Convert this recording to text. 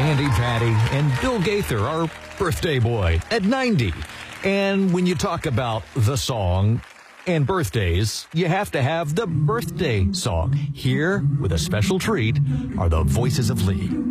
Sandi Patty and Bill Gaither, our birthday boy, at 90. And when you talk about the song and birthdays, you have to have the birthday song. Here, with a special treat, are the Voices of Lee.